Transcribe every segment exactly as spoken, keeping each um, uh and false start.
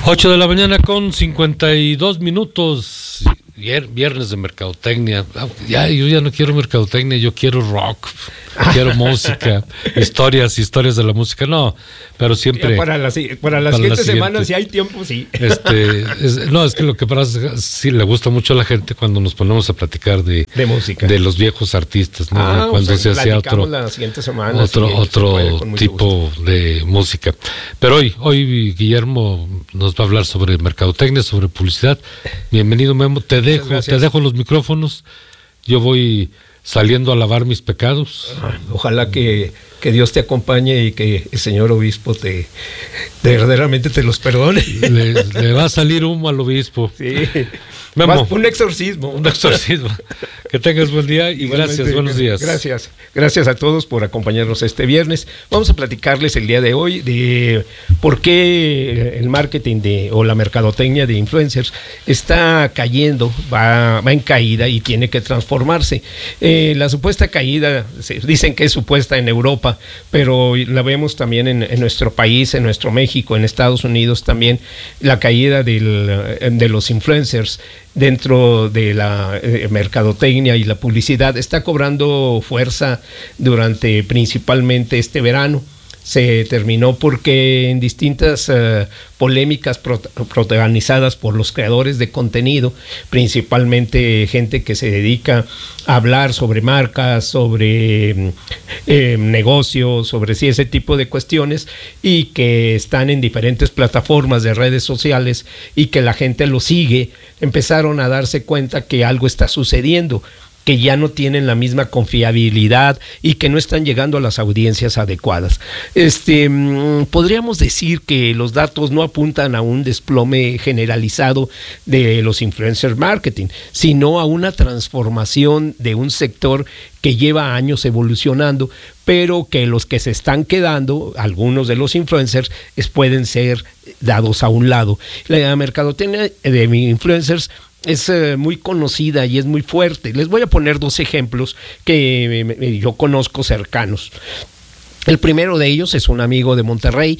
ocho de la mañana con cincuenta y dos minutos, viernes de mercadotecnia. Ya, yo ya no quiero mercadotecnia, yo quiero rock, quiero música, historias, historias de la música. No, pero siempre... Ya para, la, para las siguientes semanas, si hay tiempo, sí. Este, es, no, es que lo que pasa es sí le gusta mucho a la gente cuando nos ponemos a platicar de, de música, de los viejos artistas, ¿no? Ah, cuando o sea, se hacía otro, la siguiente semana, otro, sí, otro puede, tipo de música. Pero hoy, hoy Guillermo nos va a hablar sobre mercadotecnia, sobre publicidad. Bienvenido, Memo. Te dejo, te dejo los micrófonos. Yo voy saliendo a lavar mis pecados. Ojalá que, que Dios te acompañe y que el señor obispo te, te verdaderamente te los perdone. Le, le va a salir humo al obispo. Sí. Memo, un exorcismo. Un exorcismo. Que tengas buen día y Igualmente, gracias, buenos días. Gracias, gracias a todos por acompañarnos este viernes. Vamos a platicarles el día de hoy de por qué el marketing de, o la mercadotecnia de influencers está cayendo, va, va en caída y tiene que transformarse. Eh, la supuesta caída, dicen que es supuesta en Europa, pero la vemos también en, en nuestro país, en nuestro México, en Estados Unidos también, la caída del, de los influencers dentro de la eh, mercadotecnia y la publicidad está cobrando fuerza durante principalmente este verano. Se terminó porque en distintas uh, polémicas prot- protagonizadas por los creadores de contenido, principalmente gente que se dedica a hablar sobre marcas, sobre eh, negocios, sobre sí, ese tipo de cuestiones, y que están en diferentes plataformas de redes sociales y que la gente lo sigue, empezaron a darse cuenta que algo está sucediendo, que ya no tienen la misma confiabilidad y que no están llegando a las audiencias adecuadas. Este, podríamos decir que los datos no apuntan a un desplome generalizado de los influencer marketing, sino a una transformación de un sector que lleva años evolucionando, pero que los que se están quedando, algunos de los influencers, es, pueden ser dados a un lado. La mercadotecnia de influencers es eh, muy conocida y es muy fuerte. Les voy a poner dos ejemplos que eh, yo conozco cercanos. El primero de ellos es un amigo de Monterrey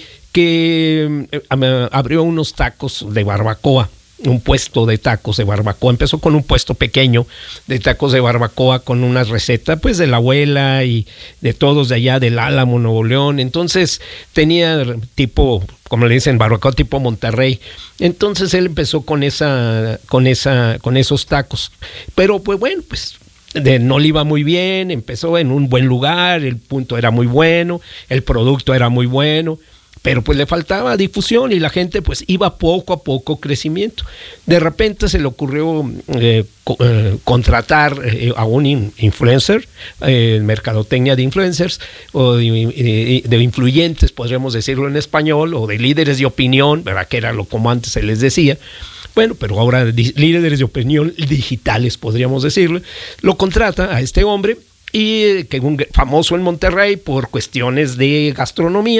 que eh, abrió unos tacos de barbacoa, un puesto de tacos de barbacoa. Empezó con un puesto pequeño de tacos de barbacoa con una receta pues de la abuela y de todos de allá del Álamo, Nuevo León. Entonces tenía tipo, como le dicen, barbacoa tipo Monterrey. Entonces él empezó con esa, con esa, con esos tacos. Pero pues bueno, pues de, no le iba muy bien, empezó en un buen lugar, el punto era muy bueno, el producto era muy bueno, pero pues le faltaba difusión y la gente pues iba poco a poco crecimiento. De repente se le ocurrió eh, co- eh, contratar eh, a un in- influencer, eh, mercadotecnia de influencers, o de, de, de influyentes, podríamos decirlo en español, o de líderes de opinión, ¿verdad? Que era lo como antes se les decía. Bueno, pero ahora di- líderes de opinión digitales, podríamos decirlo. Lo contrata a este hombre, y que es un famoso en Monterrey por cuestiones de gastronomía.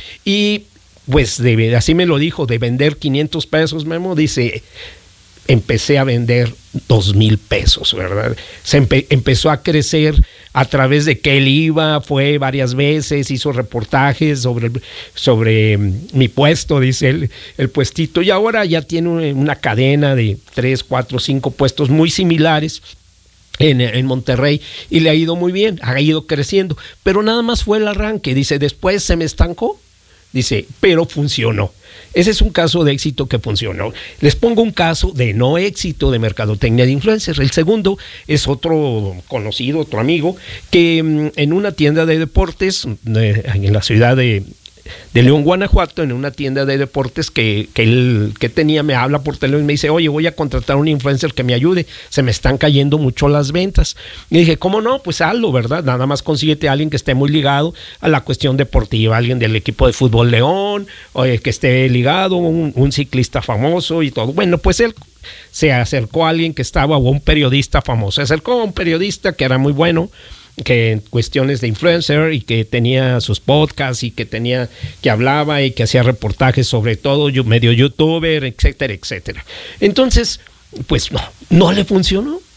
Y pues de, así me lo dijo, de vender quinientos pesos, Memo, dice, empecé a vender dos mil pesos, ¿verdad? Se empe- empezó a crecer a través de que él iba, fue varias veces, hizo reportajes sobre, sobre mi puesto, dice él, el puestito, y ahora ya tiene una cadena de tres, cuatro, cinco puestos muy similares En, en Monterrey, y le ha ido muy bien, ha ido creciendo, pero nada más fue el arranque. Dice, después se me estancó, dice, pero funcionó. Ese es un caso de éxito que funcionó. Les pongo un caso de no éxito de mercadotecnia de influencers. El segundo es otro conocido, otro amigo, que mmm, en una tienda de deportes eh, en la ciudad de de León, Guanajuato, en una tienda de deportes que, que él que tenía, me habla por teléfono y me dice, oye, voy a contratar a un influencer que me ayude, se me están cayendo mucho las ventas. Y dije, ¿cómo no? Pues hazlo, ¿verdad? Nada más consíguete a alguien que esté muy ligado a la cuestión deportiva, alguien del equipo de fútbol León, o que esté ligado, un, un ciclista famoso y todo. Bueno, pues él se acercó a alguien que estaba, o un periodista famoso, se acercó a un periodista que era muy bueno, que en cuestiones de influencer, y que tenía sus podcasts y que tenía, que hablaba y que hacía reportajes sobre todo, medio youtuber, etcétera, etcétera. Entonces, pues no, no le funcionó.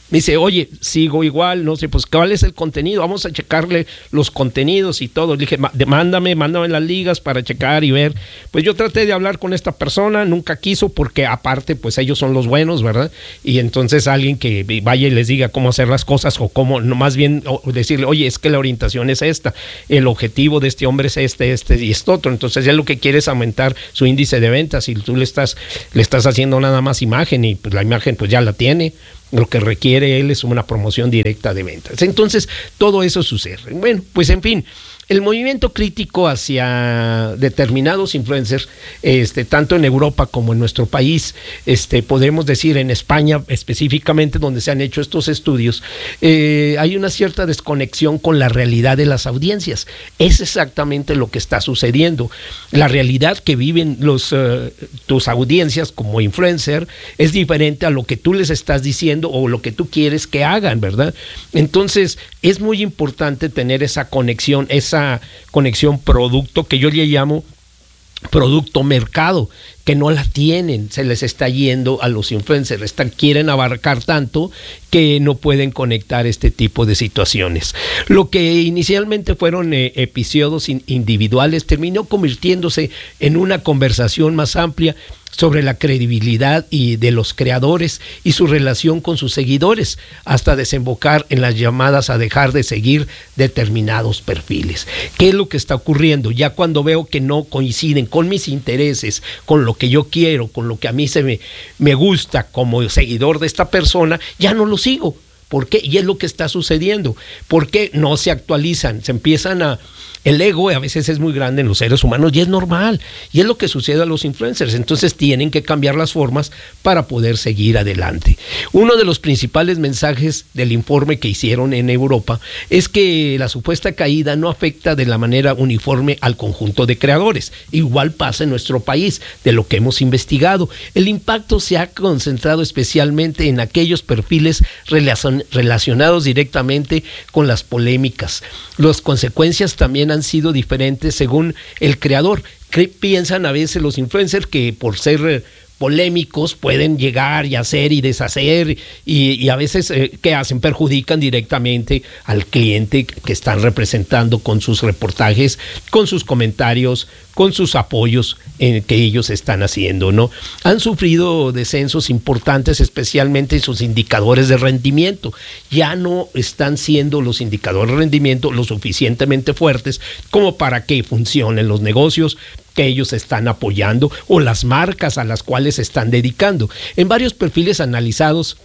Me dice, oye, sigo igual, no sé, pues ¿cuál es el contenido? Vamos a checarle los contenidos y todo. Le dije, mándame, mándame las ligas para checar y ver. Pues yo traté de hablar con esta persona, nunca quiso, porque aparte, pues ellos son los buenos, ¿verdad? Y entonces alguien que vaya y les diga cómo hacer las cosas o cómo, no, más bien decirle, oye, es que la orientación es esta, el objetivo de este hombre es este, este y esto otro. Entonces ya lo que quiere es aumentar su índice de ventas y tú le estás, le estás haciendo nada más imagen y pues la imagen pues ya la tiene. Lo que requiere él es una promoción directa de ventas. Entonces, todo eso sucede. Bueno, pues en fin, el movimiento crítico hacia determinados influencers, este, tanto en Europa como en nuestro país, este, podemos decir en España específicamente, donde se han hecho estos estudios, eh, hay una cierta desconexión con la realidad de las audiencias. Es exactamente lo que está sucediendo. La realidad que viven los, uh, tus audiencias como influencer es diferente a lo que tú les estás diciendo o lo que tú quieres que hagan, ¿verdad? Entonces, es muy importante tener esa conexión, esa conexión producto, que yo le llamo producto mercado, que no la tienen, se les está yendo a los influencers, están, quieren abarcar tanto que no pueden conectar este tipo de situaciones. Lo que inicialmente fueron eh, episodios in, individuales terminó convirtiéndose en una conversación más amplia sobre la credibilidad y de los creadores y su relación con sus seguidores, hasta desembocar en las llamadas a dejar de seguir determinados perfiles. ¿Qué es lo que está ocurriendo? Ya cuando veo que no coinciden con mis intereses, con lo que yo quiero, con lo que a mí se me, me gusta como seguidor de esta persona, ya no lo sigo. ¿Por qué? Y es lo que está sucediendo. ¿Por qué no se actualizan? Se empiezan a... El ego a veces es muy grande en los seres humanos y es normal, y es lo que sucede a los influencers. Entonces tienen que cambiar las formas para poder seguir adelante. Uno de los principales mensajes del informe que hicieron en Europa es que la supuesta caída no afecta de la manera uniforme al conjunto de creadores. Igual pasa en nuestro país, de lo que hemos investigado. El impacto se ha concentrado especialmente en aquellos perfiles relacionados directamente con las polémicas. Las consecuencias también han sido diferentes según el creador. Piensan a veces los influencers que por ser polémicos pueden llegar y hacer y deshacer y, y a veces eh, ¿qué hacen? Perjudican directamente al cliente que están representando con sus reportajes, con sus comentarios, con sus apoyos eh, que ellos están haciendo, ¿no? Han sufrido descensos importantes, especialmente en sus indicadores de rendimiento. Ya no están siendo los indicadores de rendimiento lo suficientemente fuertes como para que funcionen los negocios que ellos están apoyando o las marcas a las cuales se están dedicando. En varios perfiles analizados,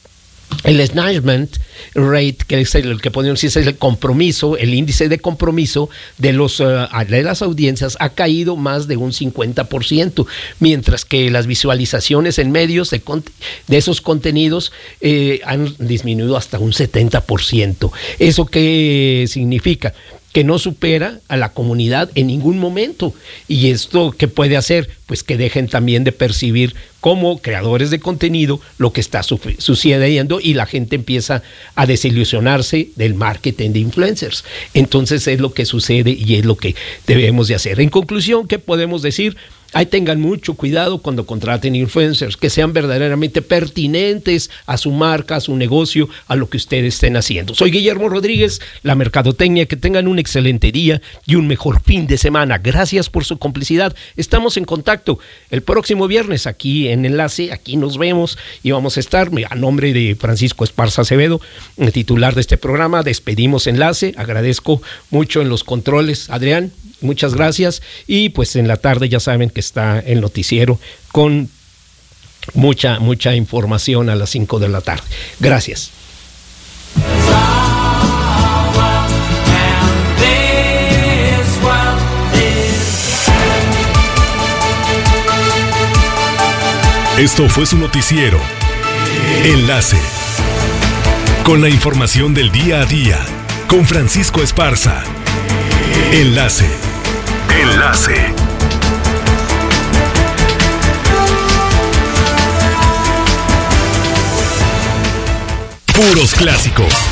el engagement rate, que es el que podemos decir es el compromiso, el índice de compromiso de, los, uh, de las audiencias ha caído más de un cincuenta por ciento, mientras que las visualizaciones en medios de, de esos contenidos eh, han disminuido hasta un setenta por ciento. ¿Eso qué significa? Que no supera a la comunidad en ningún momento. ¿Y esto qué puede hacer? Pues que dejen también de percibir como creadores de contenido lo que está su- sucediendo y la gente empieza a desilusionarse del marketing de influencers. Entonces es lo que sucede y es lo que debemos de hacer. En conclusión, ¿qué podemos decir? Ahí tengan mucho cuidado cuando contraten influencers, que sean verdaderamente pertinentes a su marca, a su negocio, a lo que ustedes estén haciendo. Soy Guillermo Rodríguez, la Mercadotecnia. Que tengan un excelente día y un mejor fin de semana. Gracias por su complicidad. Estamos en contacto el próximo viernes aquí en Enlace. Aquí nos vemos y vamos a estar a nombre de Francisco Esparza Acevedo, el titular de este programa. Despedimos Enlace. Agradezco mucho en los controles, Adrián. Muchas gracias. Y pues en la tarde ya saben que está el noticiero con mucha, mucha información a las cinco de la tarde. Gracias. Esto fue su noticiero Enlace, con la información del día a día, con Francisco Esparza. Enlace. Enlace. Puros clásicos.